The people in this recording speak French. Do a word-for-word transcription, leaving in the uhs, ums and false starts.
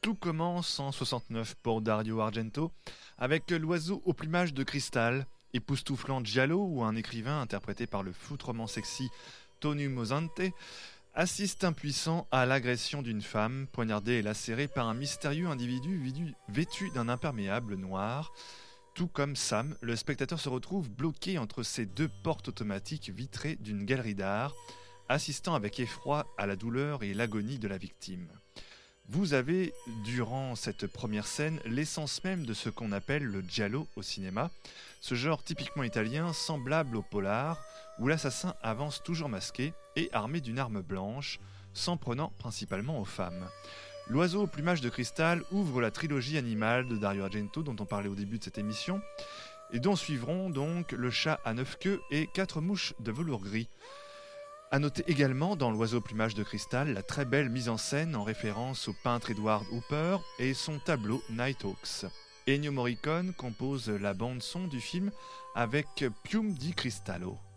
Tout commence en soixante-neuf pour Dario Argento avec L'oiseau au plumage de cristal, époustouflant Giallo, où un écrivain interprété par le foutrement sexy Tony Mosante assiste impuissant à l'agression d'une femme poignardée et lacérée par un mystérieux individu vidu- vêtu d'un imperméable noir. Tout comme Sam, le spectateur se retrouve bloqué entre ces deux portes automatiques vitrées d'une galerie d'art, assistant avec effroi à la douleur et l'agonie de la victime. Vous avez, durant cette première scène, l'essence même de ce qu'on appelle le giallo au cinéma, ce genre typiquement italien semblable au polar, où l'assassin avance toujours masqué et armé d'une arme blanche, s'en prenant principalement aux femmes. L'oiseau au plumage de cristal ouvre la trilogie animale de Dario Argento dont on parlait au début de cette émission, et dont suivront donc le chat à neuf queues et quatre mouches de velours gris. A noter également dans l'oiseau au plumage de cristal la très belle mise en scène en référence au peintre Edward Hopper et son tableau Nighthawks. Ennio Morricone compose la bande-son du film avec Pium di Cristallo.